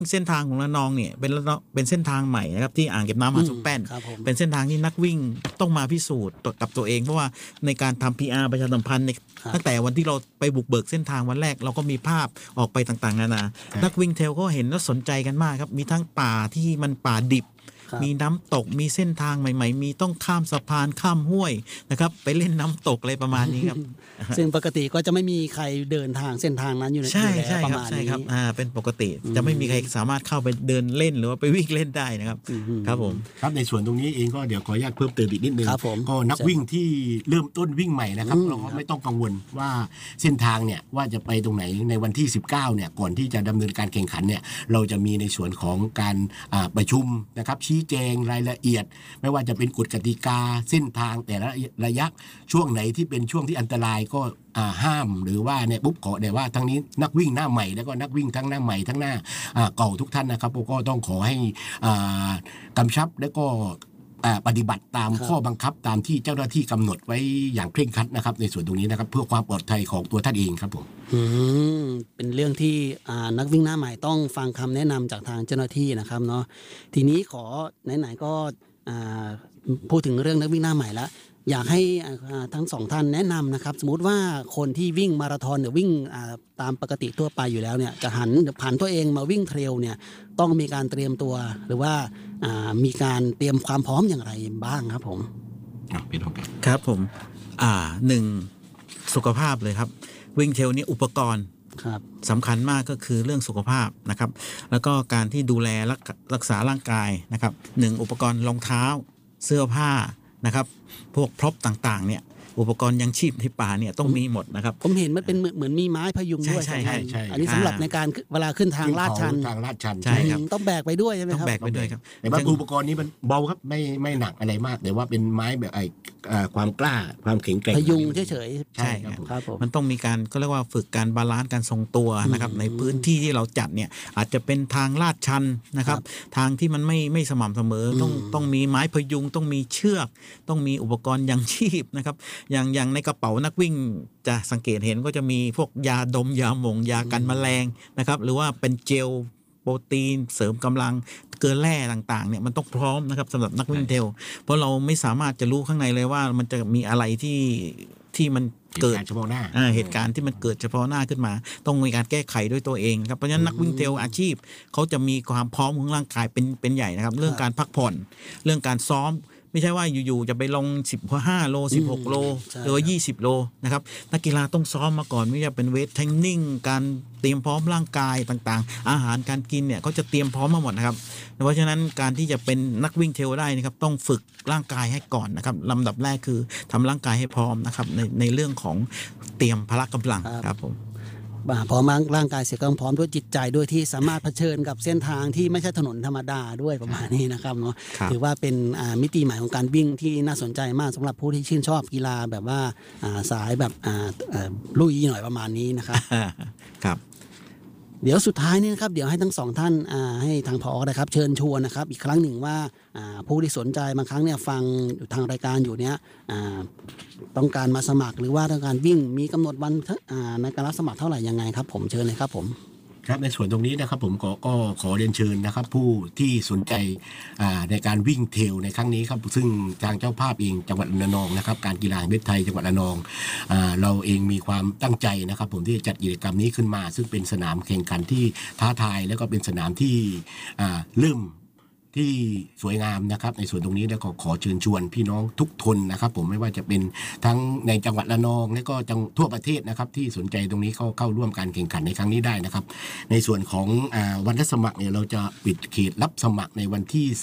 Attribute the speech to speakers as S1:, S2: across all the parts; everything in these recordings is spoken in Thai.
S1: เส้นทางของระนองเนี่ยเป็นเส้นทางใหม่นะครับที่อ่างเก็บน้ำหาดสมแป้นเป็นเส้นทางที่นักวิ่งต้องมาพิสูจน์กับตัวเองเพราะว่าในการทำ PR ประชาสัมพันธ์ตั้งแต่วันที่เราไปบุกเบิกเส้นทางวันแรกเราก็มีภาพออกไปต่างๆนานานักวิ่งเทรลก็เห็นแล้วสนใจกันมากครับมีทั้งป่าที่มันป่าดิบมีน้ำตกมีเส้นทางใหม่ๆมีต้องข้ามสะพานข้ามห้วยนะครับไปเล่นน้ำตกอะไรประมาณนี้ครับ
S2: ซึ่งปกติก็จะไม่มีใครเดินทางเส้นทางนั้นอยู่ในแล้วประมาณนี้
S1: เป็นปกติจะไม่มีใครสามารถเข้าไปเดินเล่นหรือว่าไปวิ่งเล่นได้นะครับครับผม
S3: ครับในส่วนตรงนี้เองก็เดี๋ยวขออนุญาตเพิ่มเติมอีกนิดนึงก็นักวิ่งที่เริ่มต้นวิ่งใหม่นะครับเราไม่ต้องกังวลว่าเส้นทางเนี่ยว่าจะไปตรงไหนในวันที่19เนี่ยก่อนที่จะดำเนินการแข่งขันเนี่ยเราจะมีในส่วนของการประชุมนะครับชี้แจงรายละเอียดไม่ว่าจะเป็นกฎกติกาเส้นทางแต่ละระยะช่วงไหนที่เป็นช่วงที่อันตรายก็ห้ามหรือว่าเนี่ยปุ๊บขอได้ว่าทั้งนี้นักวิ่งหน้าใหม่แล้วก็นักวิ่งทั้งหน้าใหม่ทั้งหน้าเก่าทุกท่านนะครับก็ต้องขอให้กำชับแล้วก็ปฏิบัติตามข้อบังคับตามที่เจ้าหน้าที่กำหนดไว้อย่างเคร่งครัดนะครับในส่วนตรงนี้นะครับเพื่อความปลอดภัยของตัวท่านเองครับผม
S2: เป็นเรื่องที่นักวิ่งหน้าใหม่ต้องฟังคำแนะนำจากทางเจ้าหน้าที่นะครับเนาะทีนี้ขอไหนๆก็พูดถึงเรื่องนักวิ่งหน้าใหม่แล้วอยากให้ทั้งสองท่านแนะนำนะครับสมมติว่าคนที่วิ่งมาราธอนหรือวิ่งตามปกติทั่วไปอยู่แล้วเนี่ยจะผันตัวเองมาวิ่งเทรลเนี่ยต้องมีการเตรียมตัวหรือว่ามีการเตรียมความพร้อมอย่างไรบ้างครับผม
S1: ครับผมหนึ่งสุขภาพเลยครับวิ่งเทรลนี่อุปกรณ์สำคัญมากก็คือเรื่องสุขภาพนะครับแล้วก็การที่ดูแลรักษาร่างกายนะครับหนึ่งอุปกรณ์รองเท้าเสื้อผ้านะครับพวกพร็อพต่างๆเนี่ยอุปกรณ์ยังชีพในป่าเนี่ยต้องมีหมดนะครับ
S2: ผมเห็นมันเป็นเหมือนมีไม้พยุงด้วย
S1: ใช่
S2: อันนี้สำหรับในการเวลาขึ้นทางลาดชัน
S1: ใช่ครับ
S2: ต้องแบกไปด้วยใช่ไหมครับ
S1: ต้องแบกไปด้วยครับ
S3: แต่ว่าอุปกรณ์นี้มันเบาครับไม่หนักอะไรมากแต่ว่าเป็นไม้แบบความกล้าความแข็งแกร่ง
S2: พยุงเฉย
S1: ๆใช่ครับมันต้องมีการก็เรียกว่าฝึกการบาลานซ์การทรงตัวนะครับในพื้นที่ที่เราจัดเนี่ยอาจจะเป็นทางลาดชันนะครับทางที่มันไม่สม่ำเสมอต้องมีไม้พยุงต้องมีเชือกต้องมีอุปกรณ์ยังชีพนะครับอย่างในกระเป๋านักวิ่งจะสังเกตเห็นก็จะมีพวกยาดมยาหม่องยากันแมลงนะครับหรือว่าเป็นเจลโปรตีนเสริมกำลังเกลือแร่ต่างๆเนี่ยมันต้องพร้อมนะครับสำหรับนักวิ่งเทรลเพราะเราไม่สามารถจะรู้ข้างในเลยว่ามันจะมีอะไรที่มันเกิด
S3: เฉพาะหน้า
S1: เหตุการณ์ที่มันเกิดเฉพาะหน้าขึ้นมาต้องมีการแก้ไขด้วยตัวเองครับเพราะฉะนั้นนักวิ่งเทรลอาชีพเขาจะมีความพร้อมของร่างกายเป็นใหญ่นะครับเรื่องการพักผ่อนเรื่องการซ้อมไม่ใช่ว่าอยู่ๆจะไปลง15โล16โลหรือว่า20โลนะครับนักกีฬาต้องซ้อมมาก่อนไม่ว่าจะเป็นเวทเทรนนิ่งการเตรียมพร้อมร่างกายต่างๆอาหารการกินเนี่ยเขาจะเตรียมพร้อมมาหมดนะครับเพราะฉะนั้นการที่จะเป็นนักวิ่งเทรลได้นะครับต้องฝึกร่างกายให้ก่อนนะครับลำดับแรกคือทำร่างกายให้พร้อมนะครับในเรื่องของเตรียมพละกำลังครับผม
S2: พร้อมร่างกายเสร็จก็ต้องพร้อมด้วยจิตใจด้วยที่สามารถเผชิญกับเส้นทางที่ไม่ใช่ถนนธรรมดาด้วยประมาณนี้นะครับเนาะถือว่าเป็นมิติใหม่ของการวิ่งที่น่าสนใจมากสำหรับผู้ที่ชื่นชอบกีฬาแบบว่าสายแบบลุยหน่อยประมาณนี้นะครับ
S1: ครับ
S2: เดี๋ยวสุดท้ายนี่นะครับเดี๋ยวให้ทั้งสองท่านให้ทางผอ.นะครับเชิญชวนนะครับอีกครั้งหนึ่งว่าผู้ที่สนใจบางครั้งเนี่ยฟังทางรายการอยู่เนี้ยต้องการมาสมัครหรือว่าต้องการวิ่งมีกำหนดวันในการรับสมัครเท่าไหร่ยังไงครับผมเชิญเลยครับผม
S3: ครับในส่วนตรงนี้นะครับผมก็ขอเรียนเชิญนะครับผู้ที่สนใจในการวิ่งเทรลในครั้งนี้ครับซึ่งทางเจ้าภาพเองจังหวัดระนองนะครับการกีฬาแห่งประเทศไทยจังหวัดระนองเราเองมีความตั้งใจนะครับผมที่จะจัดกิจกรรมนี้ขึ้นมาซึ่งเป็นสนามแข่งขันที่ท้าทายแล้วก็เป็นสนามที่เริ่มที่สวยงามนะครับในส่วนตรงนี้แล้วก็ขอเชิญชวนพี่น้องทุกทนนะครับผมไม่ว่าจะเป็นทั้งในจังหวัดระนองและก็ทั่วประเทศนะครับที่สนใจตรงนี้เข้าร่วมการแข่งขันในครั้งนี้ได้นะครับในส่วนของวันรับสมัครเนี่ยเราจะปิดเขตรับสมัครในวันที่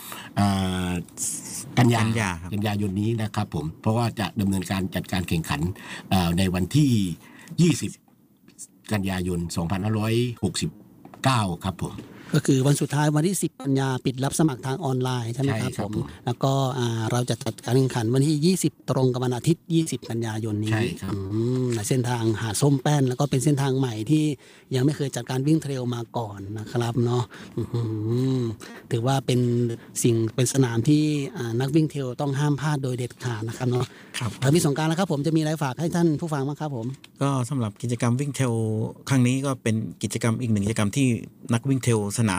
S3: 10กันยายนนี้นะครับผมเพราะว่าจะดำเนินการจัดการแข่งขันในวันที่20กันยายน2569ครับผม
S2: ก็คือวันสุดท้ายวันที่10กันยาปิดรับสมัครทางออนไลน์ใช่ไหมครับผมแล้วก็เราจะจัดการแข่งขันวันที่20ตรงกับวันอาทิตย์20กันยายนนี้ในเส้นทางหาดส้มแป้นแล้วก็เป็นเส้นทางใหม่ที่ยังไม่เคยจัดการวิ่งเทรลมาก่อนนะครับเนาะถือว่าเป็นสนามที่นักวิ่งเทรลต้องห้ามพลาดโดยเด็ดขาดนะครับเนาะครับพี่สงกรานต์แล้วครับผมจะมีอะไรฝากให้ท่านผู้ฟังบ้างครับผม
S1: ก็สำหรับกิจกรรมวิ่งเทรลครั้งนี้ก็เป็นกิจกรรมอีกหนึ่งกิจกรรมที่นักวิ่งเทรลส